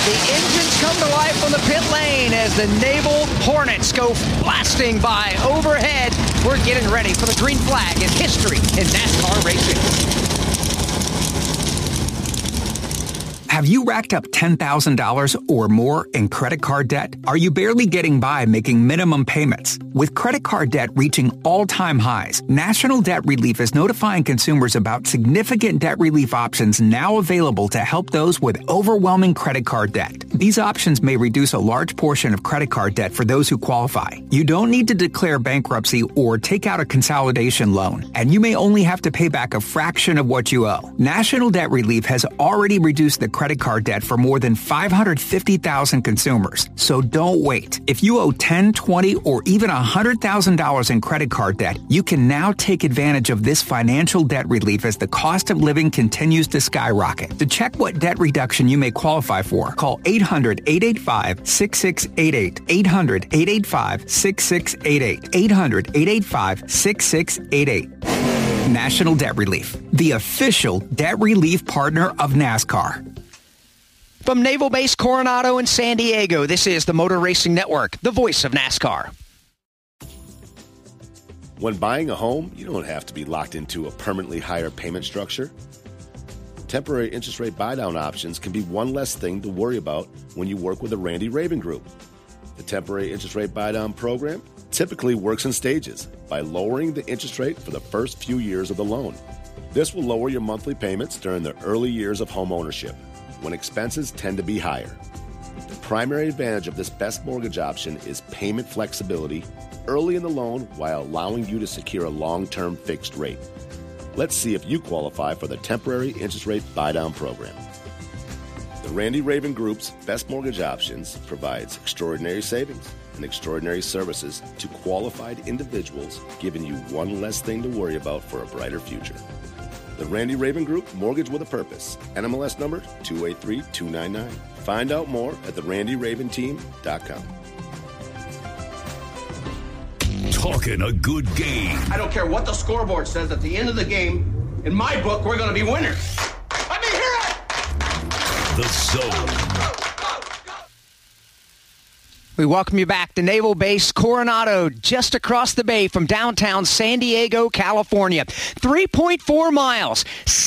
The engines come to life on the pit lane as the Naval Hornets go blasting by overhead. We're getting ready for the green flag in history in NASCAR racing. Have you racked up $10,000 or more in credit card debt? Are you barely getting by making minimum payments? With credit card debt reaching all-time highs, National Debt Relief is notifying consumers about significant debt relief options now available to help those with overwhelming credit card debt. These options may reduce a large portion of credit card debt for those who qualify. You don't need to declare bankruptcy or take out a consolidation loan, and you may only have to pay back a fraction of what you owe. National Debt Relief has already reduced the credit card debt for more than 550,000 consumers. So don't wait. If you owe $10, $20, or even $100,000 in credit card debt, you can now take advantage of this financial debt relief as the cost of living continues to skyrocket. To check what debt reduction you may qualify for, call 800-885-6688. 800-885-6688. 800-885-6688. National Debt Relief, the official debt relief partner of NASCAR. From Naval Base Coronado in San Diego, this is the Motor Racing Network, the voice of NASCAR. When buying a home, you don't have to be locked into a permanently higher payment structure. Temporary interest rate buy-down options can be one less thing to worry about when you work with the Randy Raven Group. The temporary interest rate buy-down program typically works in stages by lowering the interest rate for the first few years of the loan. This will lower your monthly payments during the early years of home ownership, when expenses tend to be higher. The primary advantage of this best mortgage option is payment flexibility early in the loan while allowing you to secure a long-term fixed rate. Let's see if you qualify for the temporary interest rate buy-down program. The Randy Raven Group's best mortgage options provides extraordinary savings and extraordinary services to qualified individuals, giving you one less thing to worry about for a brighter future. The Randy Raven Group, Mortgage with a Purpose. NMLS number 283299. Find out more at therandyraventeam.com. Talking a good game. I don't care what the scoreboard says at the end of the game. In my book, we're going to be winners. Let me hear it! The Zone. We welcome you back to Naval Base Coronado, just across the bay from downtown San Diego, California. 3.4 miles,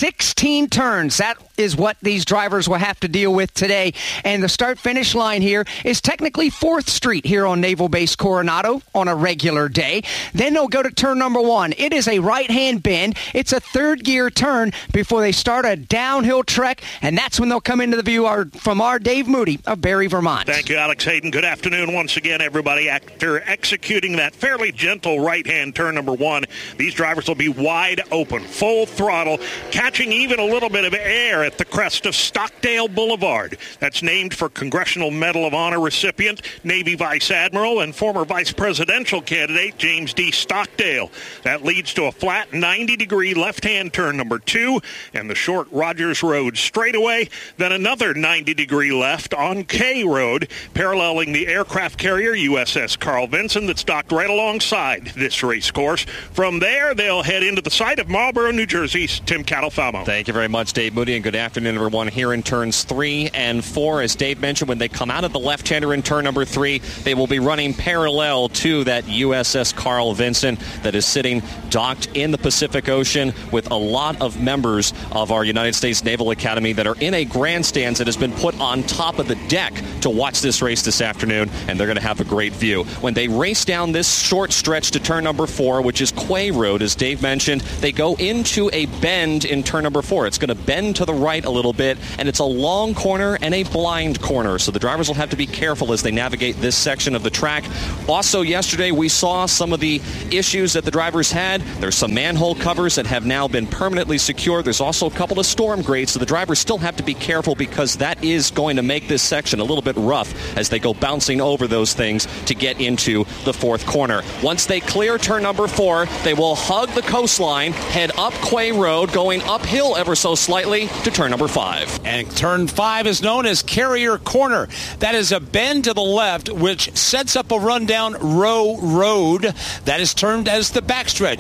16 turns. That is what these drivers will have to deal with today. And the start-finish line here is technically 4th Street here on Naval Base Coronado on a regular day. Then they'll go to turn number 1. It is a right-hand bend. It's a third-gear turn before they start a downhill trek, and that's when they'll come into the view from our Dave Moody of Barrie, Vermont. Thank you, Alex Hayden. Good afternoon once again, everybody. After executing that fairly gentle right-hand turn number 1, these drivers will be wide open, full throttle, catching even a little bit of air at the crest of Stockdale Boulevard. That's named for Congressional Medal of Honor recipient, Navy Vice Admiral, and former vice presidential candidate James D. Stockdale. That leads to a flat 90-degree left-hand turn number 2 and the short Rogers Road straightaway, then another 90-degree left on K Road, paralleling the aircraft carrier USS Carl Vinson that's docked right alongside this race course. From there, they'll head into the site of Marlboro, New Jersey's Tim Catalfamo. Thank you very much, Dave Moody, and good afternoon, everyone. Here in turns 3 and 4, as Dave mentioned, when they come out of the left-hander in turn number 3, they will be running parallel to that USS Carl Vinson that is sitting docked in the Pacific Ocean with a lot of members of our United States Naval Academy that are in a grandstand that has been put on top of the deck to watch this race this afternoon, and they're going to have a great view. When they race down this short stretch to turn number 4, which is Quay Road, as Dave mentioned, they go into a bend in turn number 4. It's going to bend to the right a little bit, and it's a long corner and a blind corner, so the drivers will have to be careful as they navigate this section of the track. Also, yesterday we saw some of the issues that the drivers had. There's some manhole covers that have now been permanently secured. There's also a couple of storm grates, so the drivers still have to be careful because that is going to make this section a little bit rough as they go bouncing over those things to get into the 4th corner. Once they clear turn number 4, they will hug the coastline, head up Quay Road, going uphill ever so slightly to turn number 5. And turn 5 is known as Carrier Corner. That is a bend to the left, which sets up a run down Row Road. That is termed as the backstretch.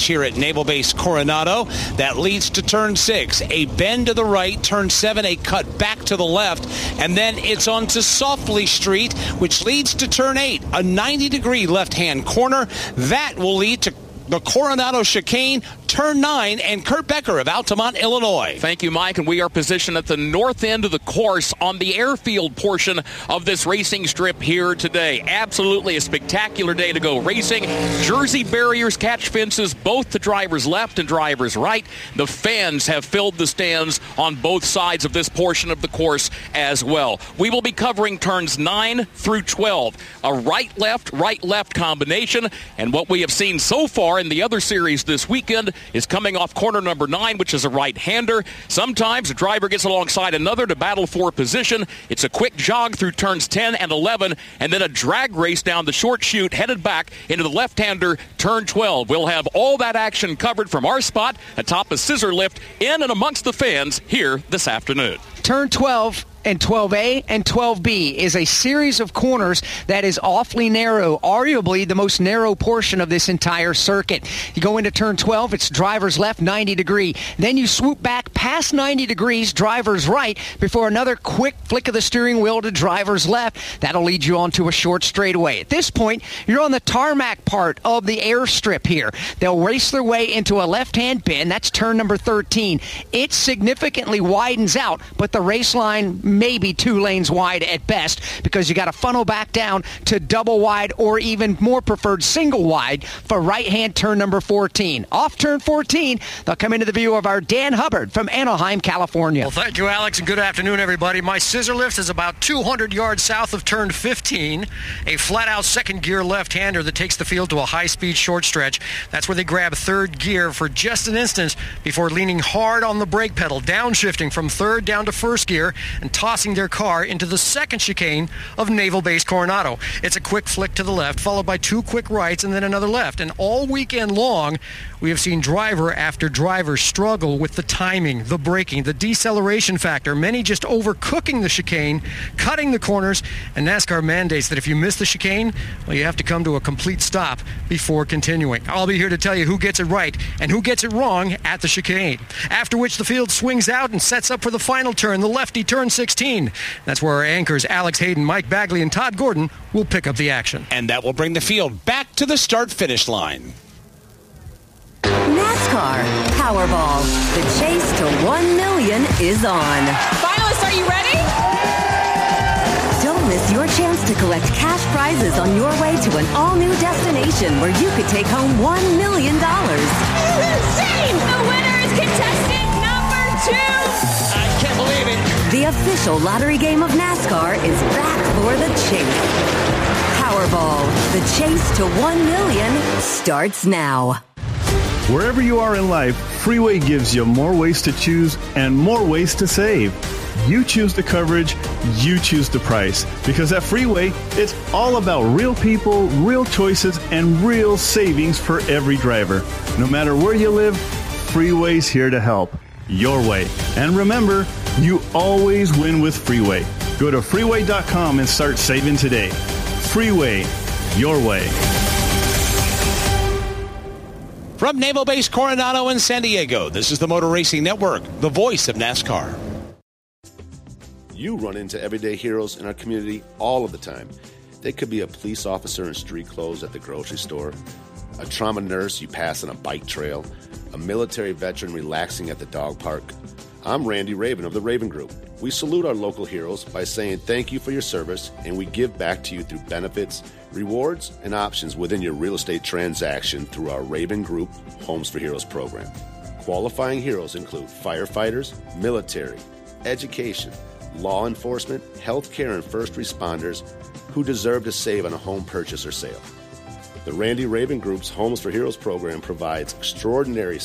stretch here at Naval Base Coronado that leads to turn 6. A bend to the right, turn 7, a cut back to the left, and then it's on to Softly Street, which leads to turn 8, a 90-degree left-hand corner. That will lead to the Coronado chicane, turn 9, and Kurt Becker of Altamont, Illinois. Thank you, Mike, and we are positioned at the north end of the course on the airfield portion of this racing strip here today. Absolutely a spectacular day to go racing. Jersey barriers, catch fences, both to drivers left and drivers right. The fans have filled the stands on both sides of this portion of the course as well. We will be covering turns 9 through 12, a right-left combination, and what we have seen so far in the other series this weekend is coming off corner number 9, which is a right-hander. Sometimes a driver gets alongside another to battle for position. It's a quick jog through turns 10 and 11, and then a drag race down the short chute headed back into the left-hander, turn 12. We'll have all that action covered from our spot atop a scissor lift in and amongst the fans here this afternoon. Turn 12 and 12A and 12B is a series of corners that is awfully narrow, arguably the most narrow portion of this entire circuit. You go into turn 12, it's driver's left, 90 degree. Then you swoop back past 90 degrees, driver's right, before another quick flick of the steering wheel to driver's left. That'll lead you onto a short straightaway. At this point, you're on the tarmac part of the airstrip here. They'll race their way into a left-hand bend. That's turn number 13. It significantly widens out, but the race line maybe 2 lanes wide at best, because you got to funnel back down to double wide or even more preferred single wide for right-hand turn number 14. Off turn 14, they'll come into the view of our Dan Hubbard from Anaheim, California. Well, thank you, Alex, and good afternoon, everybody. My scissor lift is about 200 yards south of turn 15, a flat-out second-gear left-hander that takes the field to a high-speed short stretch. That's where they grab third gear for just an instant before leaning hard on the brake pedal, downshifting from third down to first gear and tossing their car into the second chicane of Naval Base Coronado. It's a quick flick to the left, followed by 2 quick rights and then another left. And all weekend long, we have seen driver after driver struggle with the timing, the braking, the deceleration factor, many just overcooking the chicane, cutting the corners, and NASCAR mandates that if you miss the chicane, well, you have to come to a complete stop before continuing. I'll be here to tell you who gets it right and who gets it wrong at the chicane. After which the field swings out and sets up for the final turn, the lefty turn 16. That's where our anchors Alex Hayden, Mike Bagley, and Todd Gordon will pick up the action. And that will bring the field back to the start-finish line. NASCAR Powerball. The chase to $1 million is on. Finalists, are you ready? Don't miss your chance to collect cash prizes on your way to an all-new destination where you could take home $1 million. Insane! The winner is contestant number 2. I can't believe it. The official lottery game of NASCAR is back for the chase. Powerball. The chase to $1 million starts now. Wherever you are in life, Freeway gives you more ways to choose and more ways to save. You choose the coverage, you choose the price. Because at Freeway, it's all about real people, real choices, and real savings for every driver. No matter where you live, Freeway's here to help. Your way. And remember, you always win with Freeway. Go to freeway.com and start saving today. Freeway, your way. From Naval Base Coronado in San Diego, this is the Motor Racing Network, the voice of NASCAR. You run into everyday heroes in our community all of the time. They could be a police officer in street clothes at the grocery store, a trauma nurse you pass on a bike trail, a military veteran relaxing at the dog park. I'm Randy Raven of the Raven Group. We salute our local heroes by saying thank you for your service, and we give back to you through benefits, rewards, and options within your real estate transaction through our Raven Group Homes for Heroes program. Qualifying heroes include firefighters, military, education, law enforcement, healthcare, and first responders who deserve to save on a home purchase or sale. The Randy Raven Group's Homes for Heroes program provides extraordinary